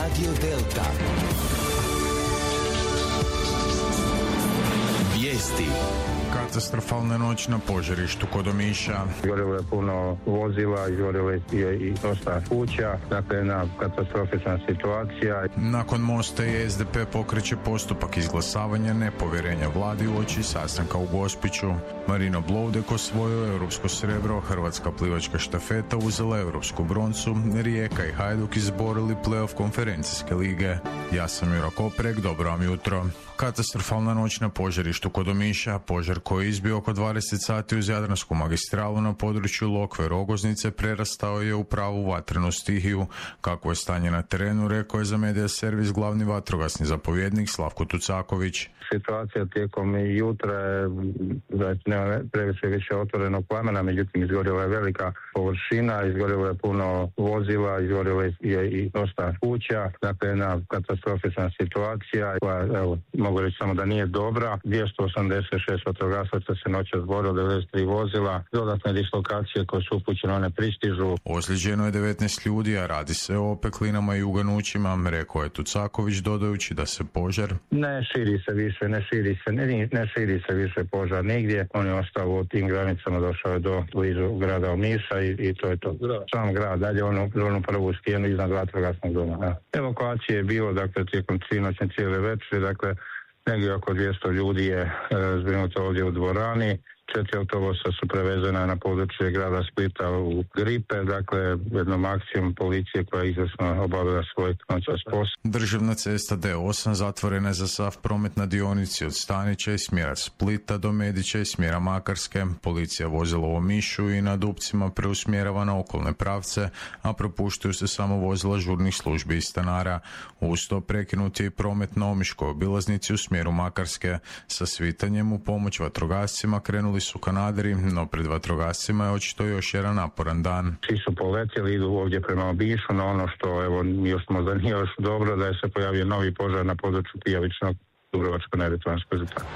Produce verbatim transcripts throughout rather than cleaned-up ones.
Radio Delta. Vijesti. Katastrofalna noć na požarištu kod Omiša. Izgorilo je puno vozila, izgorilo je i dosta kuća, dakle jedna katastrofična situacija. Nakon Mosta i S D P pokreće postupak izglasavanja nepovjerenja vladi uoči sastanka u Gospiću. Marino Bloudek osvojio europsko srebro, hrvatska plivačka štafeta uzela europsku broncu, Rijeka i Hajduk izborili play-off konferencijske lige. Ja sam Jura Koprek, dobro vam jutro. Katastrofalna noć na požarištu kod Omiša. Požar koji je izbio oko dvadeset sati uz Jadransku magistralu na području Lokve Rogoznice prerastao je u pravu vatrenu stihiju. Kako je stanje na terenu, rekao je za Medija Servis glavni vatrogasni zapovjednik Slavko Tucaković. Situacija tijekom jutra je, znači nema previše više otvorenog plamena, međutim izgorila je velika površina, izgorilo je puno vozila, izgorilo je i dosta kuća, dakle jedna katastrofična situacija koja, evo, mogu reći samo da nije dobra. dvjesto osamdeset šest vatrogasaca se noćas borilo, devedeset tri vozila, dodatne dislokacije koje su upućene, one pristižu. Ozlijeđeno je devetnaest ljudi, a radi se o opeklinama i uganućima, rekao je Tucaković dodajući da se požar ne širi se više, ne širi se, ne, ne širi se više požar nigdje. On je ostao u tim granicama, došao je do blizu grada Omiša i, i to je to. Sam grad, dalje onu, onu prvu stijenu iznad vatrogasnog doma. Ja. Evakuacije je bilo, dakle, tijekom noćne cijele večeri, dakle, negdje oko dvjesto ljudi je e, zbrinuto ovdje u dvorani. Četiri autobusa su prevezena na područje grada Splita u Gripe, dakle jednom akcijom policije koja je izvrsno obavila svoj noćas posao. Državna cesta D osam zatvorena je za sav promet na dionici od Stanića i smjera Splita do Medića i smjera Makarske. Policija vozila u Omišu i na Dupcima preusmjerava na okolne pravce, a propuštaju se samo vozila žurnih službi i stanara. Uz to prekinut je i promet na Omiškoj obilaznici u smjeru Makarske. Sa svitanjem u pomoć vatrogascima krenuli su kanaderi, no pred vatrogascima je očito još jedan naporan dan. Svi su poletjeli, idu ovdje prema Omišu, no ono što evo još možda nije još dobro da je se pojavio novi požar na području Pijavičnog Dubrovačko-neretvanske županije.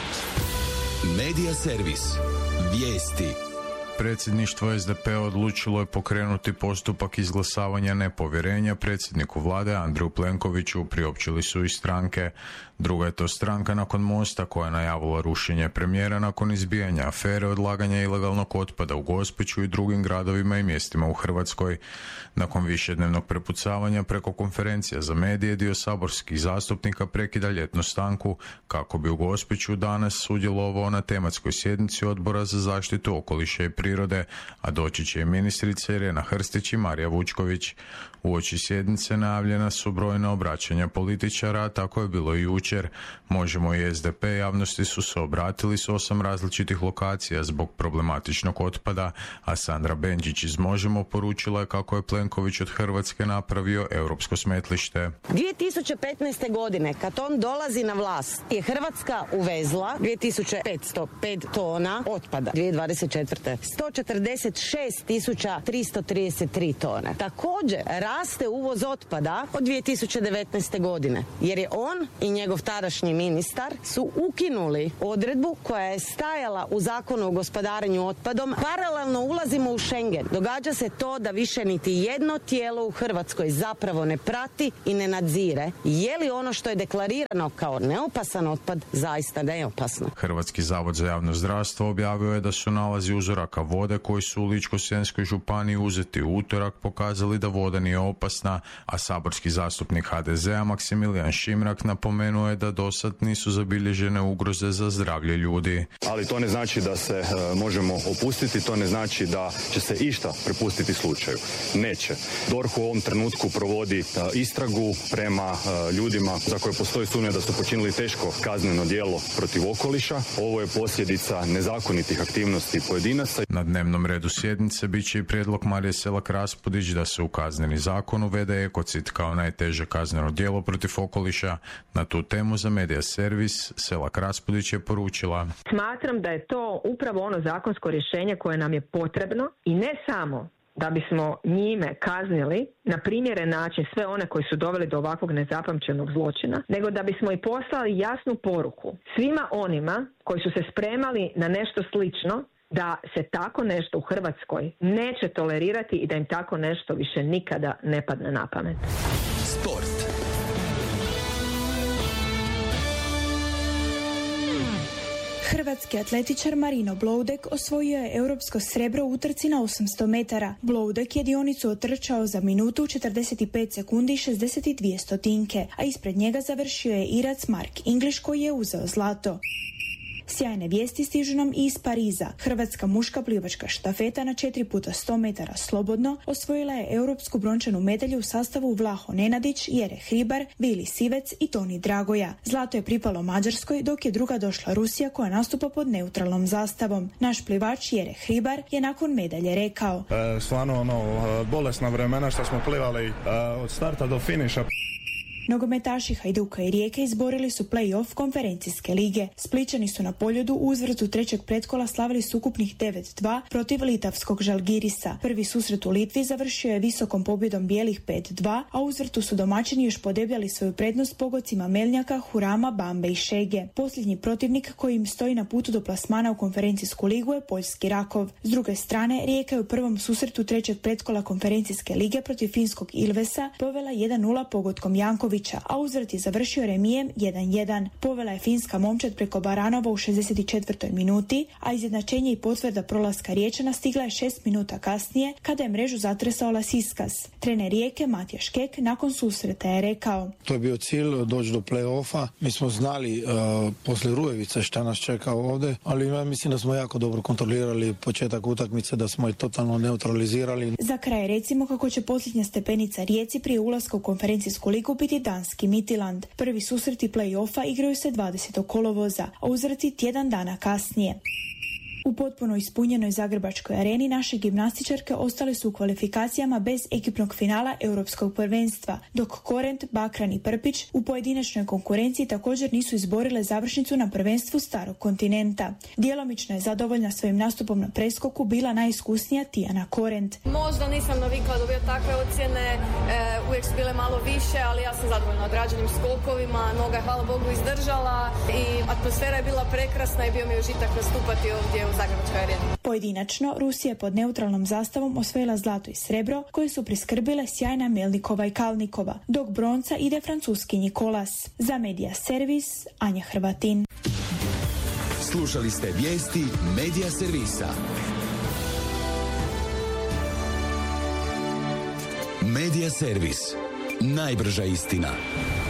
Medija Servis. Vijesti. Predsjedništvo S D P odlučilo je pokrenuti postupak izglasavanja nepovjerenja predsjedniku vlade Andreju Plenkoviću, priopćili su i stranke. Druga je to stranka nakon Mosta koja je najavila rušenje premijera nakon izbijanja afere odlaganja ilegalnog otpada u Gospiću i drugim gradovima i mjestima u Hrvatskoj. Nakon višednevnog prepucavanja preko konferencija za medije, dio saborskih zastupnika prekida ljetnu stanku kako bi u Gospiću danas sudjelovao na tematskoj sjednici Odbora za zaštitu okoliša i prirode, a doći će i ministrice Irena Hrstić i Marija Vučković. Uoči sjednice najavljena su brojna obraćanja političara, tako je bilo i jučer. Možemo i S D P javnosti su se obratili s osam različitih lokacija zbog problematičnog otpada, a Sandra Benčić iz Možemo poručila je kako je Plenković od Hrvatske napravio europsko smetlište. dvije tisuće petnaeste. godine, kad on dolazi na vlast, je Hrvatska uvezla dvije tisuće petsto pet tona otpada. dvije tisuće dvadeset četvrte. sto četrdeset šest tisuća tristo trideset tri tone. Također raste uvoz otpada od dvije tisuće devetnaeste. godine, jer je on i njegov tadašnji ministar su ukinuli odredbu koja je stajala u Zakonu o gospodarenju otpadom. Paralelno ulazimo u Schengen. Događa se to da više niti jedno tijelo u Hrvatskoj zapravo ne prati i ne nadzire je li ono što je deklarirano kao neopasan otpad zaista neopasno. Hrvatski zavod za javno zdravstvo objavio je da su nalazi uzoraka vode koji su u Ličko-senjskoj županiji uzeti u utorak pokazali da voda nije opasna, a saborski zastupnik H D Z-a Maksimilijan Šimrak napomenuo je da dosad nisu zabilježene ugroze za zdravlje ljudi. Ali to ne znači da se uh, možemo opustiti, to ne znači da će se išta prepustiti slučaju. Neće. D O R H u ovom trenutku provodi uh, istragu prema uh, ljudima za koje postoji sumnja da su počinili teško kazneno djelo protiv okoliša. Ovo je posljedica nezakonitih aktivnosti pojedinaca. Na dnevnom redu sjednice bit će i prijedlog Marije Selak Raspudić da se u kazneni zakon uvede ekocid kao najteže kazneno djelo protiv okoliša. Na tu temu za Medija Servis Selak Raspudić je poručila: Smatram da je to upravo ono zakonsko rješenje koje nam je potrebno i ne samo da bismo njime kaznili na primjeren način sve one koji su doveli do ovakvog nezapamćenog zločina, nego da bismo i poslali jasnu poruku svima onima koji su se spremali na nešto slično da se tako nešto u Hrvatskoj neće tolerirati i da im tako nešto više nikada ne padne na pamet. Sport. Hrvatski atletičar Marino Bloudek osvojio je europsko srebro u utrci na osamsto metara. Bloudek je dionicu otrčao za minutu četrdeset pet sekundi i šezdeset dvije stotinke, a ispred njega završio je Irac Mark English koji je uzeo zlato. Sjajne vijesti stižu nam i iz Pariza. Hrvatska muška plivačka štafeta na četiri puta sto metara slobodno osvojila je europsku brončanu medalju u sastavu Vlaho Nenadić, Jere Hribar, Vili Sivec i Toni Dragoja. Zlato je pripalo Mađarskoj, dok je druga došla Rusija koja nastupa pod neutralnom zastavom. Naš plivač Jere Hribar je nakon medalje rekao: E, stvarno ono, bolesna vremena što smo plivali e, od starta do finiša. Nogometaši Hajduka i Rijeke izborili su play-off konferencijske lige. Splićani su na Poljudu u uzvratu trećeg pretkola slavili s ukupnih devet dva protiv litavskog Žalgirisa. Prvi susret u Litvi završio je visokom pobjedom bijelih pet dva, a u uzvratu su domaćini još podebljali svoju prednost pogocima Melnjaka, Hurama, Bambe i Šege. Posljednji protivnik koji im stoji na putu do plasmana u konferencijsku ligu je poljski Rakov. S druge strane, Rijeka je u prvom susretu trećeg pretkola konferencijske lige protiv finskog Ilvesa povela jedan nula pogotkom Jankovića, a uzvrat je završio remijem jedan jedan. Povela je finska momčad preko Baranova u šezdeset četvrtoj minuti, a izjednačenje i potvrda prolaska Riječana stigla je šest minuta kasnije kada je mrežu zatresao Lasiskas. Trener Rijeke Matija Škek nakon susreta je rekao: To je bio cilj, doći do play-offa. Mi smo znali uh, poslije Rujevice šta nas čeka ovdje, ali ja mislim da smo jako dobro kontrolirali početak utakmice, da smo je totalno neutralizirali. Za kraj recimo kako će posljednja stepenica Rijeci prije ulaska u konferencijsku ligu biti danski Midtjylland. Prvi susreti play-offa igraju se dvadesetog kolovoza, a uzvrati tjedan dana kasnije. U potpuno ispunjenoj Zagrebačkoj areni naše gimnastičarke ostale su u kvalifikacijama bez ekipnog finala Europskog prvenstva, dok Korent, Bakran i Prpić u pojedinačnoj konkurenciji također nisu izborile završnicu na prvenstvu Starog kontinenta. Djelomično je zadovoljna svojim nastupom na preskoku bila najiskusnija Tijana Korent. Možda nisam navikla dobio takve ocjene, e, uvijek su bile malo više, ali ja sam zadovoljna odrađenim skokovima, noga je hvala Bogu izdržala i atmosfera je bila prekrasna i bio mi užitak nastupati ovdje u Zagrebačkoj areni. Pojedinačno, Rusija pod neutralnom zastavom osvojila zlato i srebro koje su priskrbile sjajna Melnikova i Kalnikova, dok bronca ide francuskinji Kolas. Za Medija Servis, Anja Hrvatin. Slušali ste vijesti Medija Servisa. Medija Servis. Najbrža istina.